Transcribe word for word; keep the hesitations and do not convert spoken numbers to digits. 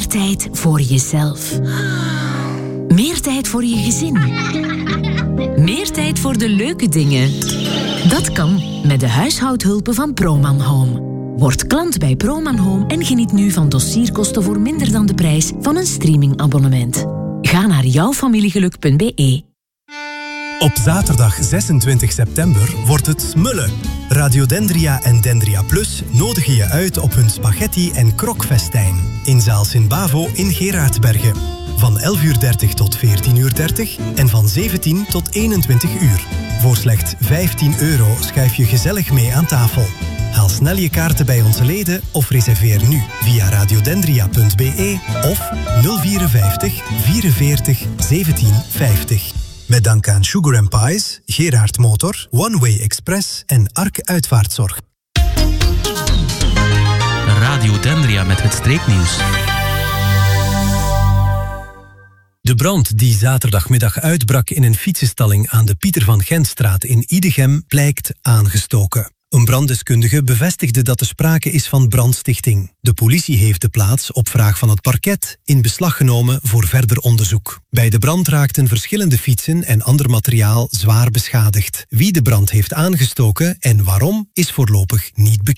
tijd voor jezelf. Meer tijd voor je gezin. Meer tijd voor de leuke dingen. Dat kan met de huishoudhulpen van Proman Home. Word klant bij Proman Home en geniet nu van dossierkosten voor minder dan de prijs van een streamingabonnement. Ga naar jouwfamiliegeluk punt b e. Op zaterdag zesentwintig september wordt het smullen. Radio Dendria en Dendria Plus nodigen je uit op hun spaghetti- en krokfestijn. In zaal Sint-Bavo in Geraardsbergen. Van elf uur dertig tot veertien uur dertig en van zeventien tot eenentwintig uur. Voor slechts vijftien euro schuif je gezellig mee aan tafel. Haal snel je kaarten bij onze leden of reserveer nu via radiodendria punt b e of nul vierenvijftig vierenveertig zeventien vijftig. Met dank aan Sugar and Pies, Gerard Motor, One Way Express en Ark Uitvaartzorg. Radio Dendria met het streeknieuws. De brand die zaterdagmiddag uitbrak in een fietsenstalling aan de Pieter van Gentstraat in Idegem blijkt aangestoken. Een branddeskundige bevestigde dat er sprake is van brandstichting. De politie heeft de plaats op vraag van het parket in beslag genomen voor verder onderzoek. Bij de brand raakten verschillende fietsen en ander materiaal zwaar beschadigd. Wie de brand heeft aangestoken en waarom is voorlopig niet bekend.